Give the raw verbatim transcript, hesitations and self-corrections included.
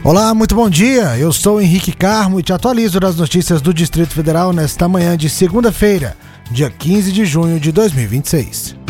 Olá, muito bom dia. Eu sou Henrique Carmo e te atualizo das notícias do Distrito Federal nesta manhã de segunda-feira, dia quinze de junho de dois mil e vinte e seis.